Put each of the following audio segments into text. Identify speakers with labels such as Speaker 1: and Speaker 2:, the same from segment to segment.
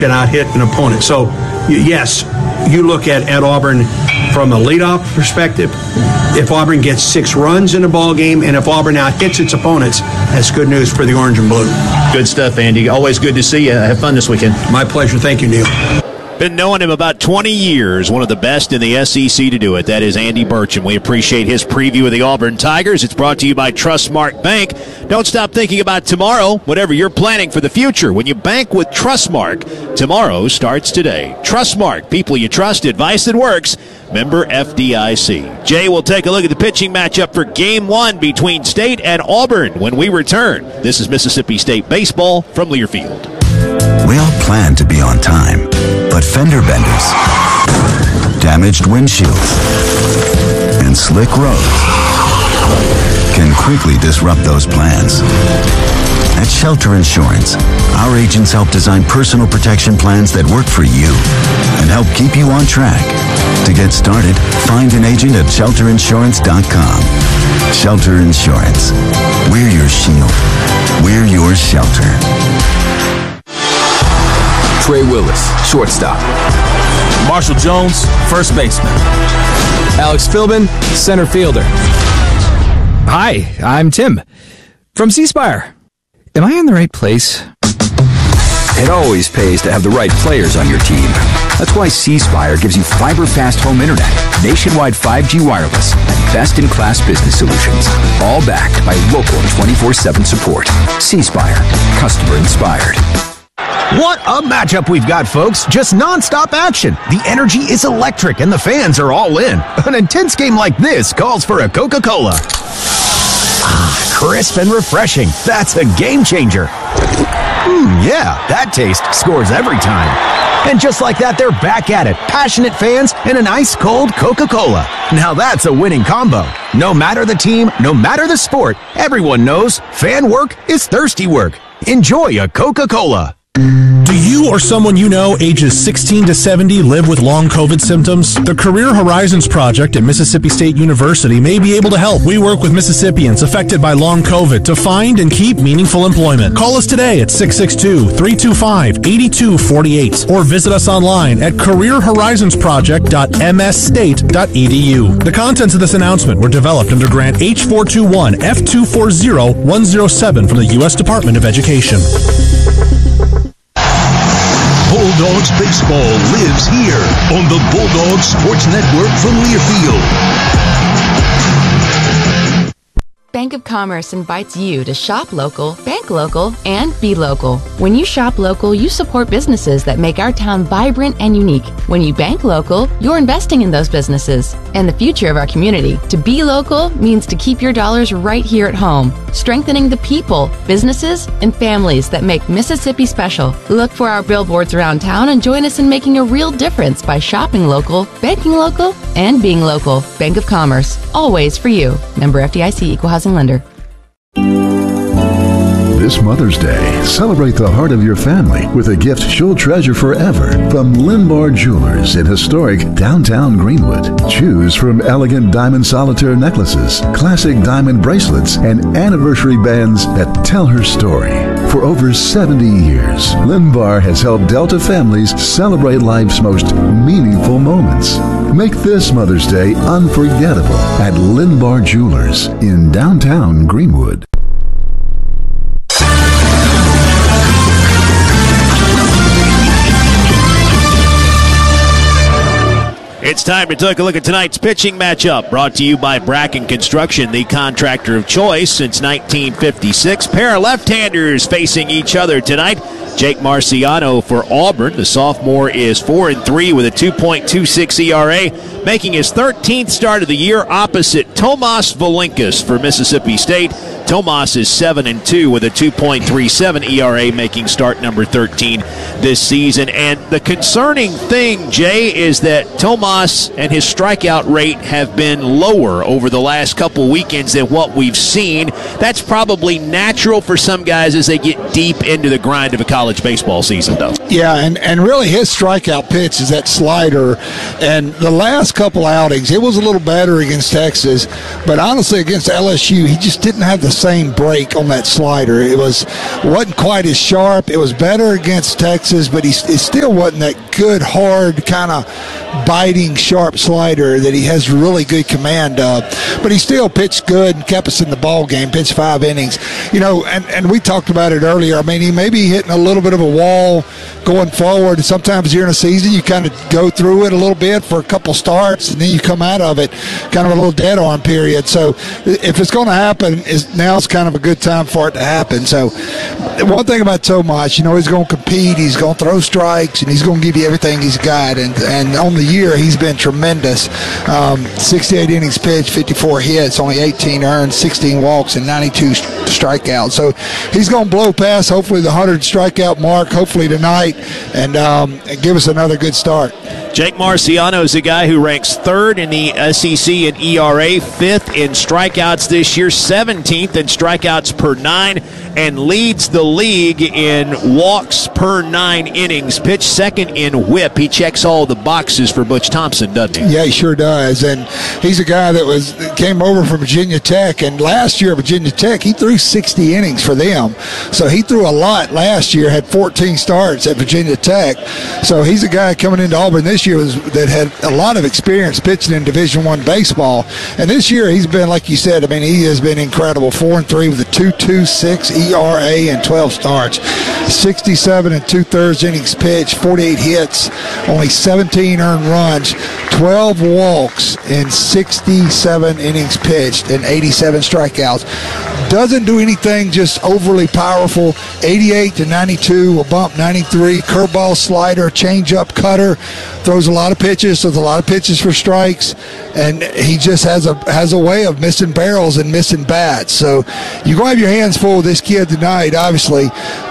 Speaker 1: can out-hit an opponent. So, yes, you look at Auburn from a leadoff perspective. If Auburn gets 6 runs in a ball game, and if Auburn out-hits its opponents, that's good news for the orange and blue.
Speaker 2: Good stuff, Andy. Always good to see you. Have fun this weekend.
Speaker 1: My pleasure. Thank you, Neil.
Speaker 3: Been knowing him about 20 years, one of the best in the SEC to do it. That is Andy Burcham. We appreciate his preview of the Auburn Tigers. It's brought to you by Trustmark Bank. Don't stop thinking about tomorrow, whatever you're planning for the future. When you bank with Trustmark, tomorrow starts today. Trustmark, people you trust, advice that works. Member FDIC. Jay will take a look at the pitching matchup for Game 1 between State and Auburn when we return. This is Mississippi State Baseball from Learfield.
Speaker 4: We all plan to be on time, but fender benders, damaged windshields, and slick roads can quickly disrupt those plans. At Shelter Insurance, our agents help design personal protection plans that work for you and help keep you on track. To get started, find an agent at shelterinsurance.com. Shelter Insurance. We're your shield. We're your shelter.
Speaker 5: Trey Willis, shortstop.
Speaker 6: Marshall Jones, first baseman.
Speaker 5: Alex Philbin, center fielder.
Speaker 7: Hi, I'm Tim from C-Spire. Am I in the right place?
Speaker 4: It always pays to have the right players on your team. That's why C-Spire gives you fiber-fast home internet, nationwide 5G wireless, and best-in-class business solutions. All backed by local 24/7 support. C-Spire, customer inspired.
Speaker 8: What a matchup we've got, folks. Just non-stop action. The energy is electric and the fans are all in. An intense game like this calls for a Coca-Cola. Crisp and refreshing. That's a game changer. Yeah, that taste scores every time. And just like that, they're back at it. Passionate fans and an ice-cold Coca-Cola. Now that's a winning combo. No matter the team, no matter the sport, everyone knows fan work is thirsty work. Enjoy a Coca-Cola.
Speaker 9: Do you or someone you know ages 16 to 70 live with long COVID symptoms? The Career Horizons Project at Mississippi State University may be able to help. We work with Mississippians affected by long COVID to find and keep meaningful employment. Call us today at 662-325-8248 or visit us online at careerhorizonsproject.msstate.edu. The contents of this announcement were developed under Grant H421 F240107 from the U.S. Department of Education.
Speaker 10: Bulldogs baseball lives here on the Bulldogs Sports Network from Learfield.
Speaker 11: Bank of Commerce invites you to shop local, bank local, and be local. When you shop local, you support businesses that make our town vibrant and unique. When you bank local, you're investing in those businesses and the future of our community. To be local means to keep your dollars right here at home, strengthening the people, businesses, and families that make Mississippi special. Look for our billboards around town and join us in making a real difference by shopping local, banking local, and being local. Bank of Commerce, always for you. Member FDIC, Equal Housing Lender.
Speaker 12: This Mother's Day, celebrate the heart of your family with a gift she'll treasure forever from Linbar Jewelers in historic downtown Greenwood. Choose from elegant diamond solitaire necklaces, classic diamond bracelets, and anniversary bands that tell her story. For over 70 years, Linbar has helped Delta families celebrate life's most meaningful moments. Make this Mother's Day unforgettable at Linbar Jewelers in downtown Greenwood.
Speaker 3: It's time to take a look at tonight's pitching matchup, brought to you by Bracken Construction, the contractor of choice since 1956. Pair of left-handers facing each other tonight. Jake Marciano for Auburn. The sophomore is 4-3 with a 2.26 ERA, making his 13th start of the year opposite Tomas Valinkas for Mississippi State. Tomas is 7-2 with a 2.37 ERA, making start number 13 this season. And the concerning thing, Jay, is that Tomas and his strikeout rate have been lower over the last couple weekends than what we've seen. That's probably natural for some guys as they get deep into the grind of a college baseball season, though.
Speaker 13: Yeah, and really his strikeout pitch is that slider. And the last couple outings, it was a little better against Texas, but honestly against LSU, he just didn't have the same break on that slider. It wasn't quite as sharp. It was better against Texas, but it still wasn't that good, hard, kind of biting, sharp slider that he has really good command of. But he still pitched good and kept us in the ball game, pitched 5 innings. And we talked about it earlier. I mean, he may be hitting a little bit of a wall going forward. Sometimes during a season, you kind of go through it a little bit for a couple starts, and then you come out of it, kind of a little dead arm period. So if it's going to happen, now's kind of a good time for it to happen. So one thing about Tomas, he's going to compete, he's going to throw strikes, and he's going to give you everything he's got. And on the year, he's been tremendous. 68 innings pitched, 54 hits, only 18 earned, 16 walks, and 92 strikeouts. So he's going to blow past, hopefully, the 100 strikeout mark, hopefully tonight, and give us another good start.
Speaker 3: Jake Marciano is a guy who ranks 3rd in the SEC in ERA, 5th in strikeouts this year, 17th in strikeouts per 9, and leads the league in walks per 9 innings pitched, 2nd in whip. He checks all the boxes for Butch Thompson, doesn't he?
Speaker 13: Yeah, he sure does. And he's a guy that came over from Virginia Tech, and last year at Virginia Tech, he threw 60 innings for them. So he threw a lot last year, had 14 starts at Virginia Tech. So he's a guy coming into Auburn this year that had a lot of experience pitching in Division I baseball. And this year he's been, like you said, I mean, he has been incredible. 4-3 with a 2.26 ERA and 12 starts. 67 2/3 innings pitched, 48 hits, only 17 earned runs, 12 walks in 67 innings pitched, and 87 strikeouts. Doesn't do anything just overly powerful. 88 to 92, a bump 93, curveball, slider, changeup, cutter. Throws a lot of pitches, throws a lot of pitches for strikes, and he just has a way of missing barrels and missing bats. So you're going to have your hands full with this kid tonight, obviously,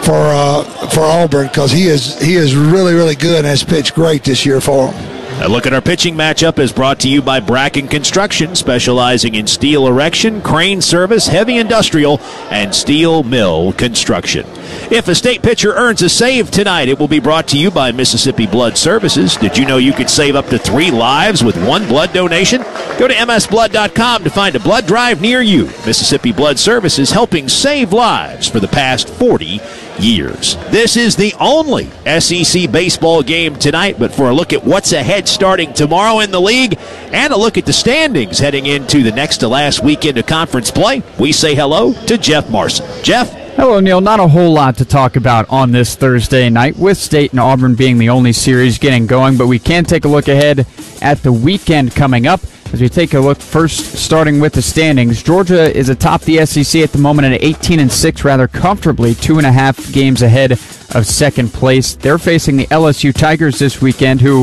Speaker 13: for Auburn, because he is really, really good and has pitched great this year for him.
Speaker 3: A look at our pitching matchup is brought to you by Bracken Construction, specializing in steel erection, crane service, heavy industrial, and steel mill construction. If a state pitcher earns a save tonight, it will be brought to you by Mississippi Blood Services. Did you know you could save up to 3 lives with 1 blood donation? Go to msblood.com to find a blood drive near you. Mississippi Blood Services, helping save lives for the past 40 years. This is the only SEC baseball game tonight, but for a look at what's ahead starting tomorrow in the league and a look at the standings heading into the next to last weekend of conference play, we say hello to Jeff Marson. Jeff?
Speaker 14: Hello, Neil. Not a whole lot to talk about on this Thursday night, with State and Auburn being the only series getting going, but we can take a look ahead at the weekend coming up. As we take a look first, starting with the standings, Georgia is atop the SEC at the moment at 18-6, rather comfortably, 2.5 games ahead of second place. They're facing the LSU Tigers this weekend, who,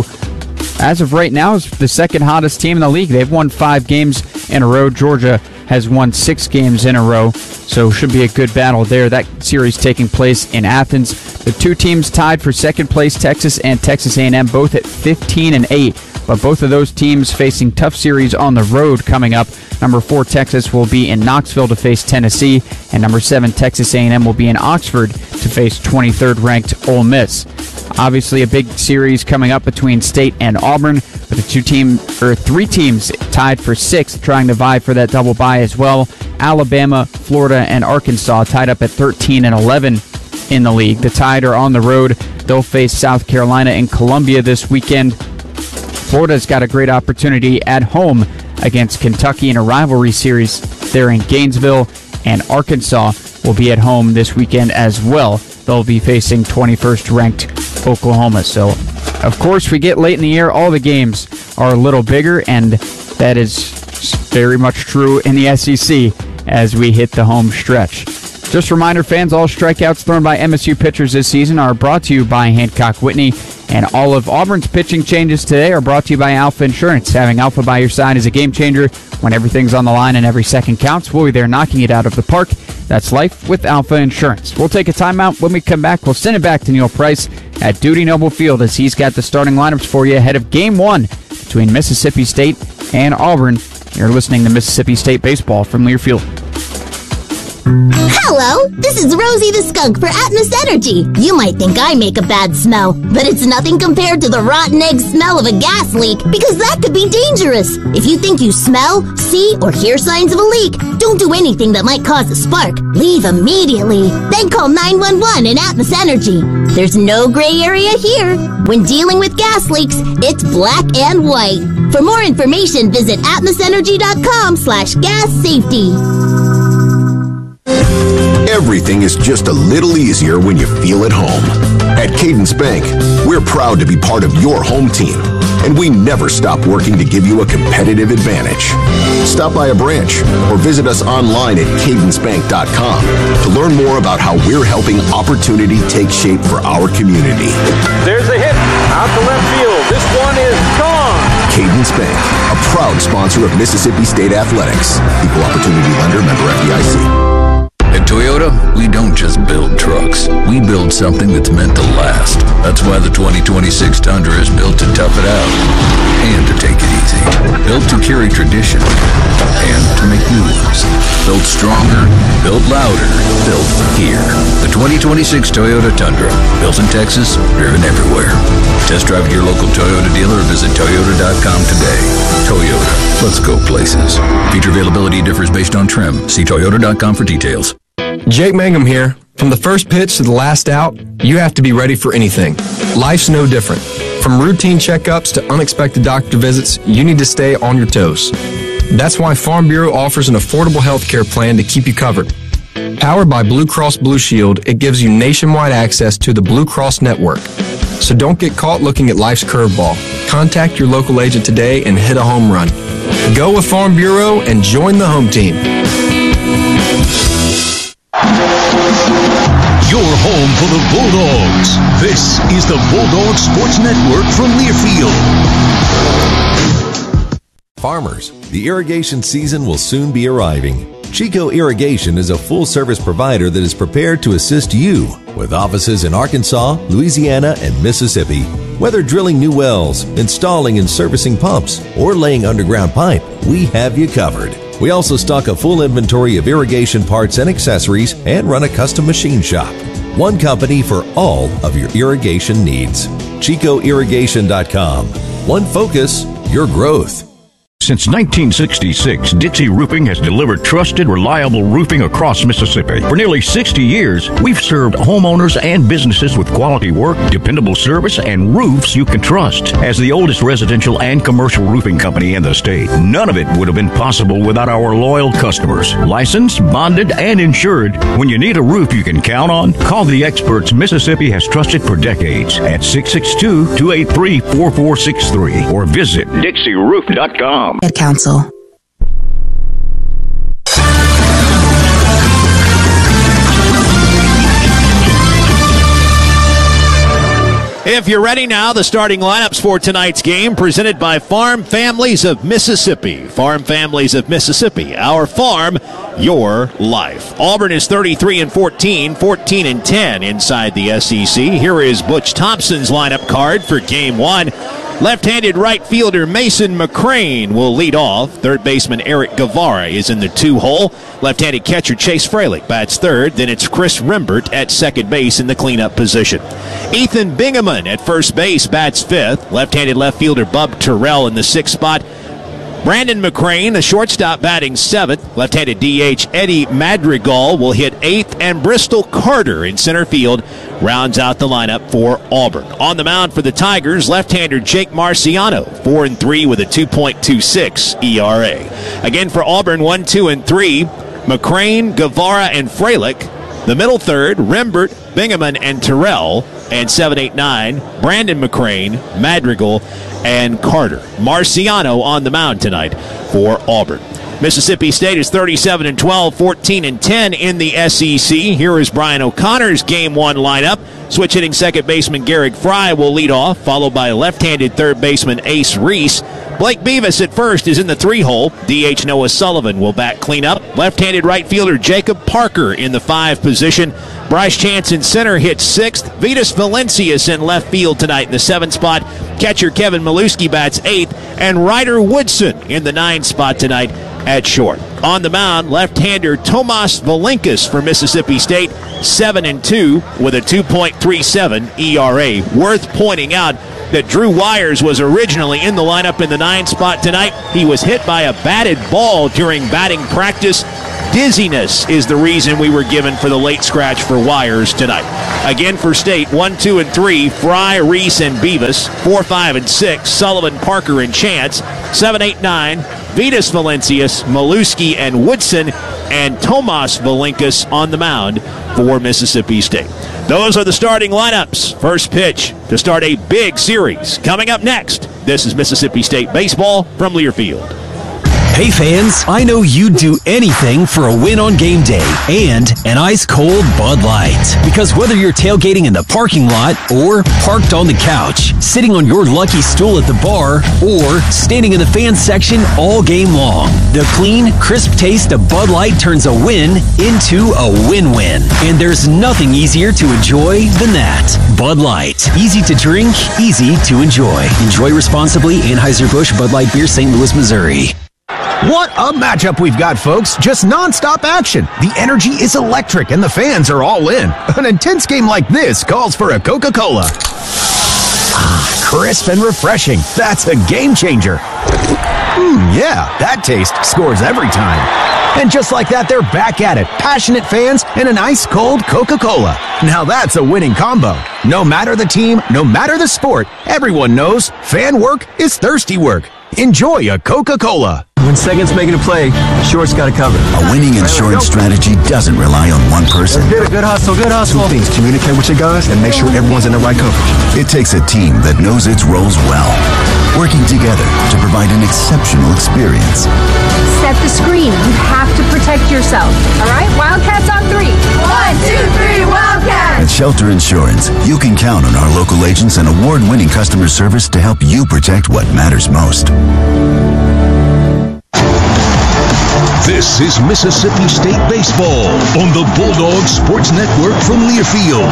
Speaker 14: as of right now, is the second hottest team in the league. They've won 5 games in a row. Georgia has won 6 games in a row, so should be a good battle there. That series taking place in Athens. The 2 teams tied for second place, Texas and Texas A&M, both at 15-8. But both of those teams facing tough series on the road coming up. Number 4, Texas, will be in Knoxville to face Tennessee, and number 7, Texas A&M, will be in Oxford to face 23rd-ranked Ole Miss. Obviously, a big series coming up between State and Auburn, but the 3 teams tied for 6th, trying to vie for that double bye as well. Alabama, Florida, and Arkansas tied up at 13 and 11 in the league. The Tide are on the road. They'll face South Carolina and Columbia this weekend. Florida's got a great opportunity at home against Kentucky in a rivalry series there in Gainesville, and Arkansas will be at home this weekend as well. They'll be facing 21st-ranked Oklahoma. So, of course, we get late in the year, all the games are a little bigger, and that is very much true in the SEC as we hit the home stretch. Just a reminder, fans, all strikeouts thrown by MSU pitchers this season are brought to you by Hancock Whitney, and all of Auburn's pitching changes today are brought to you by Alpha Insurance. Having Alpha by your side is a game changer. When everything's on the line and every second counts, we'll be there knocking it out of the park. That's life with Alpha Insurance. We'll take a timeout. When we come back, we'll send it back to Neil Price at Dudy Noble Field as he's got the starting lineups for you ahead of Game 1 between Mississippi State and Auburn. You're listening to Mississippi State Baseball from Learfield.
Speaker 15: Hello, this is Rosie the Skunk for Atmos Energy. You might think I make a bad smell, but it's nothing compared to the rotten egg smell of a gas leak, because that could be dangerous. If you think you smell, see, or hear signs of a leak, don't do anything that might cause a spark. Leave immediately. Then call 911 and Atmos Energy. There's no gray area here. When dealing with gas leaks, it's black and white. For more information, visit atmosenergy.com/gas safety.
Speaker 16: Everything is just a little easier when you feel at home. At Cadence Bank, we're proud to be part of your home team, and we never stop working to give you a competitive advantage. Stop by a branch or visit us online at cadencebank.com to learn more about how we're helping opportunity take shape for our community.
Speaker 17: There's a hit out to left field. This one is gone.
Speaker 16: Cadence Bank, a proud sponsor of Mississippi State Athletics. Equal opportunity lender, member FDIC.
Speaker 18: At Toyota, we don't just build trucks. We build something that's meant to last. That's why the 2026 Tundra is built to tough it out and to take it easy. Built to carry tradition and to make new ones. Built stronger, built louder, built here. The 2026 Toyota Tundra. Built in Texas, driven everywhere. Test drive at your local Toyota dealer or visit Toyota.com today. Toyota. Let's go places. Feature availability differs based on trim. See Toyota.com for details.
Speaker 5: Jake Mangum here. From the first pitch to the last out, you have to be ready for anything. Life's no different. From routine checkups to unexpected doctor visits, you need to stay on your toes. That's why Farm Bureau offers an affordable health care plan to keep you covered. Powered by Blue Cross Blue Shield, it gives you nationwide access to the Blue Cross network. So don't get caught looking at life's curveball. Contact your local agent today and hit a home run. Go with Farm Bureau and join the home team.
Speaker 10: Your home for the Bulldogs. This is the Bulldog Sports Network from Learfield.
Speaker 19: Farmers, the irrigation season will soon be arriving. Chico Irrigation is a full-service provider that is prepared to assist you with offices in Arkansas, Louisiana, and Mississippi. Whether drilling new wells, installing and servicing pumps, or laying underground pipe, we have you covered. We also stock a full inventory of irrigation parts and accessories and run a custom machine shop. One company for all of your irrigation needs. ChicoIrrigation.com. One focus, your growth.
Speaker 20: Since 1966, Dixie Roofing has delivered trusted, reliable roofing across Mississippi. For nearly 60 years, we've served homeowners and businesses with quality work, dependable service, and roofs you can trust. As the oldest residential and commercial roofing company in the state, none of it would have been possible without our loyal customers. Licensed, bonded, and insured. When you need a roof you can count on, call the experts Mississippi has trusted for decades at 662-283-4463 or visit DixieRoof.com.
Speaker 21: Ad Council.
Speaker 3: If you're ready now, the starting lineups for tonight's game presented by Farm Families of Mississippi. Farm Families of Mississippi, our farm, your life. Auburn is 33-14, 14-10 inside the SEC. Here is Butch Thompson's lineup card for game one. Left-handed right fielder Mason McCrane will lead off. Third baseman Eric Guevara is in the two-hole. Left-handed catcher Chase Freilich bats third. Then it's Chris Rembert at second base in the cleanup position. Ethan Bingaman at first base bats fifth. Left-handed left fielder Bub Terrell in the sixth spot. Brandon McCrane, the shortstop, batting seventh. Left-handed DH Eddie Madrigal will hit eighth, and Bristol Carter in center field rounds out the lineup for Auburn. On the mound for the Tigers, left-hander Jake Marciano, 4-3 with a 2.26 ERA. Again for Auburn, 1, 2, and 3, McCrane, Guevara, and Freilich. The middle third, Rembert, Bingaman, and Terrell. And 7, 8, 9, Brandon McCrane, Madrigal, and Carter. Marciano on the mound tonight for Auburn. Mississippi State is 37-12, 14-10 in the SEC. Here is Brian O'Connor's game one lineup. Switch hitting second baseman Garrick Fry will lead off, followed by left-handed third baseman Ace Reese. Blake Beavis at first is in the three-hole. DH Noah Sullivan will bat cleanup. Left-handed right fielder Jacob Parker in the 5 position. Bryce Chance in center hits sixth. Vitas Valencius in left field tonight in the 7 spot. Catcher Kevin Maluski bats 8th. And Ryder Woodson in the 9 spot tonight at short. On the mound, left-hander Tomas Valinkas for Mississippi State, 7-2 with a 2.37 ERA. Worth pointing out that Drew Wires was originally in the lineup in the 9 spot tonight. He was hit by a batted ball during batting practice. Dizziness is the reason we were given for the late scratch for Wires tonight. Again for State, 1, 2, and 3, Fry, Reese, and Beavis. 4, 5, and 6, Sullivan, Parker, and Chance. 7, 8, 9, Vitas Valencius, Maluski, and Woodson, and Tomas Valinkas on the mound for Mississippi State. Those are the starting lineups. First pitch to start a big series. Coming up next, this is Mississippi State baseball from Learfield.
Speaker 21: Hey fans, I know you'd do anything for a win on game day and an ice-cold Bud Light. Because whether you're tailgating in the parking lot or parked on the couch, sitting on your lucky stool at the bar, or standing in the fan section all game long, the clean, crisp taste of Bud Light turns a win into a win-win. And there's nothing easier to enjoy than that. Bud Light. Easy to drink, easy to enjoy. Enjoy responsibly. Anheuser-Busch Bud Light Beer, St. Louis, Missouri.
Speaker 8: What a matchup we've got, folks. Just nonstop action. The energy is electric and the fans are all in. An intense game like this calls for a Coca-Cola. Crisp and refreshing. That's a game changer. Yeah, that taste scores every time. And just like that, they're back at it. Passionate fans and an ice-cold Coca-Cola. Now that's a winning combo. No matter the team, no matter the sport, everyone knows fan work is thirsty work. Enjoy a Coca-Cola.
Speaker 22: When second's making a play, short's got to cover.
Speaker 4: A winning insurance strategy doesn't rely on one person.
Speaker 22: Good hustle, good hustle.
Speaker 4: Two things: communicate with your guys and make sure everyone's in the right coverage. It takes a team that knows its roles well, working together to provide an exceptional experience.
Speaker 23: Set the screen. You have to protect yourself. All right? Wildcats on 3. 1, 2, 3, Wildcats!
Speaker 4: At Shelter Insurance, you can count on our local agents and award-winning customer service to help you protect what matters most.
Speaker 10: This is Mississippi State baseball on the Bulldog Sports Network from Learfield.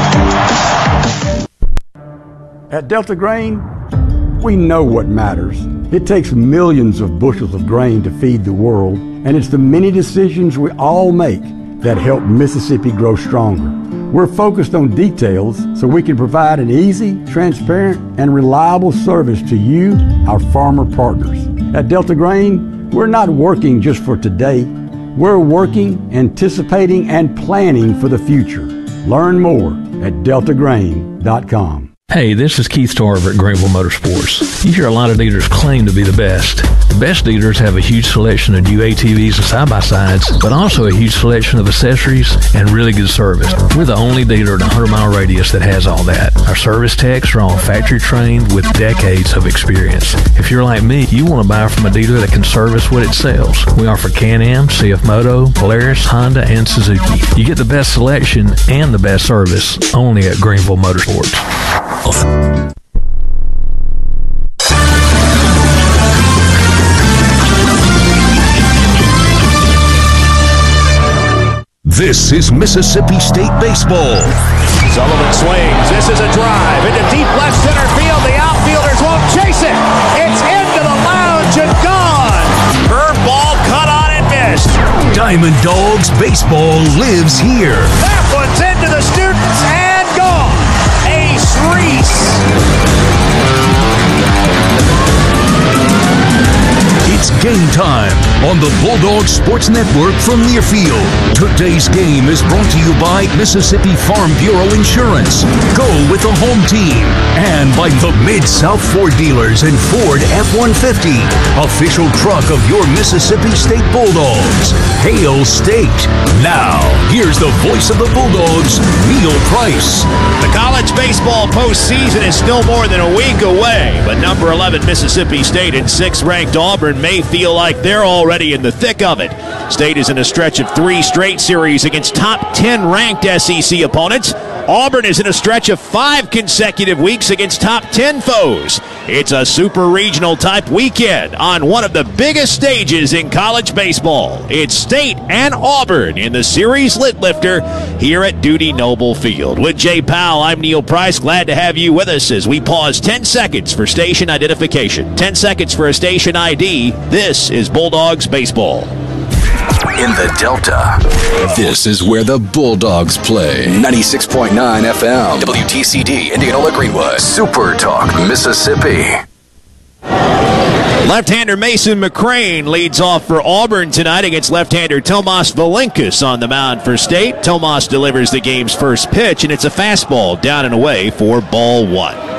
Speaker 24: At Delta Grain, we know what matters. It takes millions of bushels of grain to feed the world, and it's the many decisions we all make that help Mississippi grow stronger. We're focused on details so we can provide an easy, transparent, and reliable service to you, our farmer partners. At Delta Grain, we're not working just for today. We're working, anticipating, and planning for the future. Learn more at deltagrain.com.
Speaker 25: Hey, this is Keith Tarver at Greenville Motorsports. You hear a lot of dealers claim to be the best. The best dealers have a huge selection of new ATVs and side-by-sides, but also a huge selection of accessories and really good service. We're the only dealer in a 100-mile radius that has all that. Our service techs are all factory trained with decades of experience. If you're like me, you want to buy from a dealer that can service what it sells. We offer Can-Am, CF Moto, Polaris, Honda, and Suzuki. You get the best selection and the best service only at Greenville Motorsports.
Speaker 10: This is Mississippi State baseball.
Speaker 3: Sullivan swings. This is a drive into deep left center field. The outfielders won't chase it. It's into the lounge and gone. Curveball cut on and missed.
Speaker 10: Diamond Dogs baseball lives here.
Speaker 3: That one's into the students and gone. Ace Reese.
Speaker 10: It's game time on the Bulldog Sports Network from Learfield. Today's game is brought to you by Mississippi Farm Bureau Insurance. Go with the home team. And by the Mid-South Ford dealers and Ford F-150, official truck of your Mississippi State Bulldogs. Hail State. Now, here's the voice of the Bulldogs, Neil Price.
Speaker 3: The college baseball postseason is still more than a week away, but number 11 Mississippi State and 6th-ranked Auburn may feel like they're already in the thick of it. State is in a stretch of 3 straight series against top 10 ranked SEC opponents. Auburn is in a stretch of 5 consecutive weeks against top 10 foes. It's a super regional type weekend on one of the biggest stages in college baseball. It's State and Auburn in the series lit lifter here at Dudy Noble Field. With Jay Powell, I'm Neil Price. Glad to have you with us as we pause 10 seconds for station identification. 10 seconds for a station ID. This is Bulldogs Bulldogs baseball.
Speaker 1: In the Delta, this is where the Bulldogs play. 96.9 FM, WTCD, Indianola Greenwood, Super Talk, Mississippi.
Speaker 3: Left-hander Mason McCrane leads off for Auburn tonight against left-hander Tomas Valinkus on the mound for State. Tomas delivers the game's first pitch, and it's a fastball down and away for ball one.